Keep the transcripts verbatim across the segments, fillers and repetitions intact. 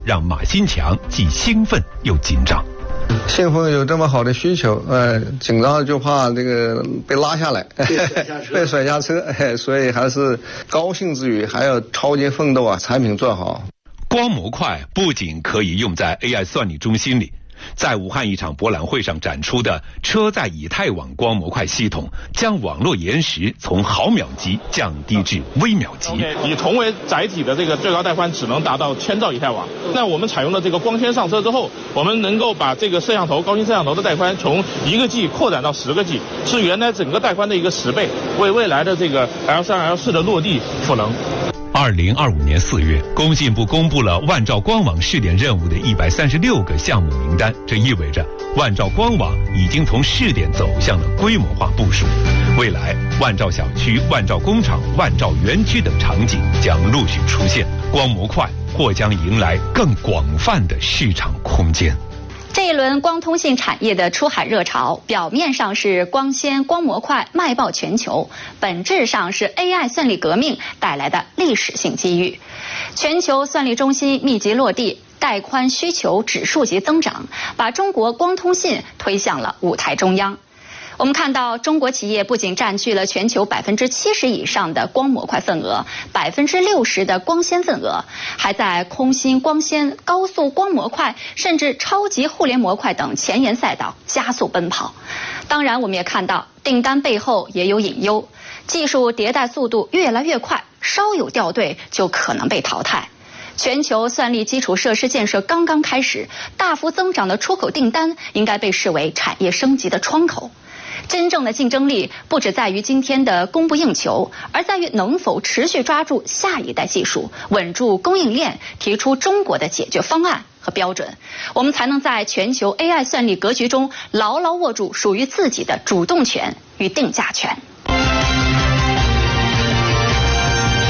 让马新强既兴奋又紧张。 兴奋有这么好的需求，呃，紧张就怕这个被拉下来，被甩下车，哎，所以还是高兴之余还要超级奋斗啊，产品做好。 光模块不仅可以用在 A I 算力中心里，在武汉一场博览会上展出的车载以太网光模块系统，将网络延时从毫秒级降低至微秒级。 以铜为载体的这个最高带宽只能达到千兆以太网。那我们采用了这个光纤上车之后，我们能够把这个摄像头高清摄像头的带宽从一个 G 扩展到十个 G， 是原来整个带宽的一个十倍，为未来的这个 L 三 L 四的落地赋能。 二零二五年四月，工信部公布了万兆光网试点任务的一百三十六个项目名单，这意味着万兆光网已经从试点走向了规模化部署。未来，万兆小区、万兆工厂、万兆园区等场景将陆续出现，光模块或将迎来更广泛的市场空间。 这一轮光通信产业的出海热潮，表面上是光纤、光模块卖爆全球，本质上是 A I 算力革命带来的历史性机遇。全球算力中心密集落地，带宽需求指数级增长，把中国光通信推向了舞台中央。我们看到，中国企业不仅占据了全球百分之七十以上的光模块份额，百分之六十的光纤份额，还在空心光纤、高速光模块，甚至超级互联模块等前沿赛道加速奔跑。当然，我们也看到订单背后也有隐忧，技术迭代速度越来越快，稍有掉队就可能被淘汰。全球算力基础设施建设刚刚开始，大幅增长的出口订单应该被视为产业升级的窗口。真正的竞争力不只在于今天的供不应求，而在于能否持续抓住下一代技术，稳住供应链，提出中国的解决方案和标准，我们才能在全球 A I 算力格局中牢牢握住属于自己的主动权与定价权。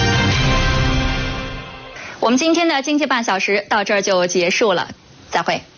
我们今天的经济半小时到这儿就结束了，再会。